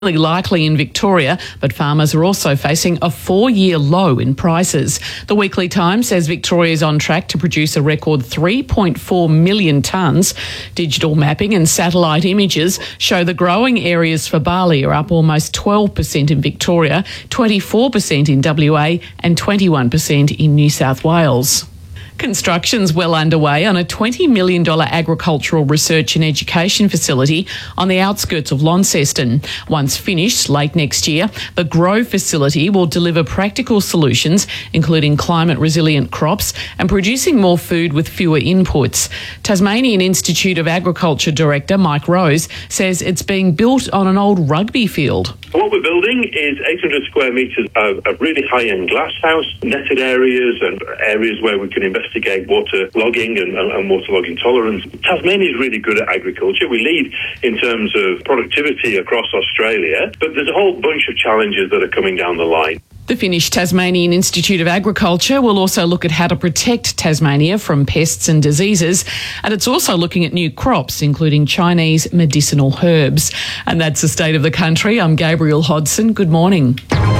likely in Victoria, but farmers are also facing a 4-year low in prices. The Weekly Times says Victoria is on track to produce a record 3.4 million tonnes. Digital mapping and satellite images show the growing areas for barley are up almost 12% in Victoria, 24% in WA and 21% in New South Wales. Construction's well underway on a $20 million agricultural research and education facility on the outskirts of Launceston. Once finished late next year, the GROW facility will deliver practical solutions, including climate-resilient crops and producing more food with fewer inputs. Tasmanian Institute of Agriculture Director Mike Rose says it's being built on an old rugby field. What we're building is 800 square metres of a really high-end glass house, netted areas and areas where we can investigate water logging and water logging tolerance. Tasmania is really good at agriculture. We lead in terms of productivity across Australia, but there's a whole bunch of challenges that are coming down the line. The Finnish Tasmanian Institute of Agriculture will also look at how to protect Tasmania from pests and diseases, and it's also looking at new crops, including Chinese medicinal herbs. And that's the state of the country. I'm Gabriel Hodson. Good morning.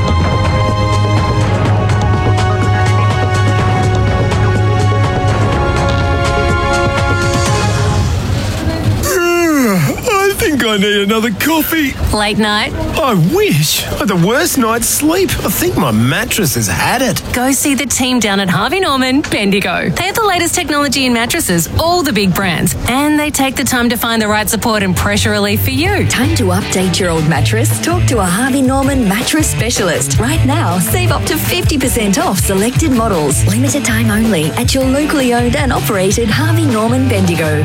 I need another coffee. Late night? I wish. I had the worst night's sleep. I think my mattress has had it. Go see the team down at Harvey Norman, Bendigo. They have the latest technology in mattresses, all the big brands, and they take the time to find the right support and pressure relief for you. Time to update your old mattress? Talk to a Harvey Norman mattress specialist. Right now, save up to 50% off selected models. Limited time only at your locally owned and operated Harvey Norman Bendigo.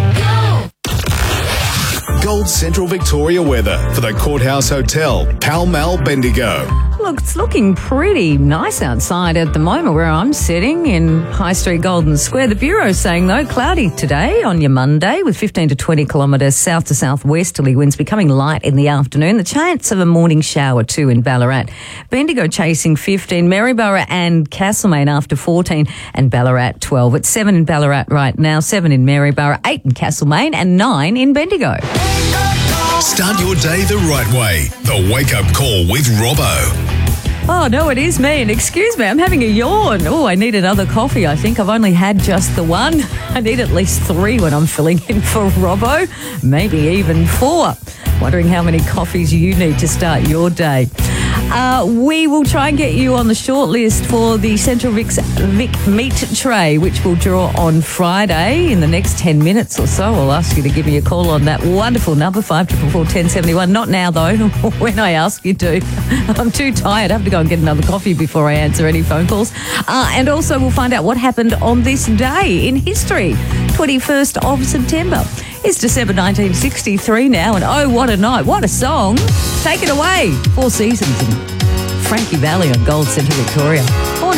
Gold Central Victoria weather for the Courthouse Hotel, Pall Mall, Bendigo. Look, it's looking pretty nice outside at the moment where I'm sitting in High Street Golden Square. The Bureau's saying, though, cloudy today on your Monday with 15 to 20 kilometres south to southwesterly winds becoming light in the afternoon. The chance of a morning shower too in Ballarat. Bendigo chasing 15, Maryborough and Castlemaine after 14 and Ballarat 12. It's 7 in Ballarat right now, 7 in Maryborough, 8 in Castlemaine and 9 in Bendigo. Start your day the right way. The Wake Up Call with Robbo. Oh, no, it is me. And excuse me, I'm having a yawn. Oh, I need another coffee, I think. I've only had just the one. I need at least 3 when I'm filling in for Robbo, maybe even 4. Wondering how many coffees you need to start your day. We will try and get you on the short list for the Central Vic Meat Tray, which we'll draw on Friday in the next 10 minutes or so. I'll ask you to give me a call on that wonderful number, 5444 1071. Not now, though, when I ask you to. I'm too tired. I have to go and get another coffee before I answer any phone calls. And also we'll find out what happened on this day in history, 21st of September. It's December 1963 now, and oh, what a night, what a song. Take it away. 4 Seasons and Frankie Valli on Gold Central Victoria.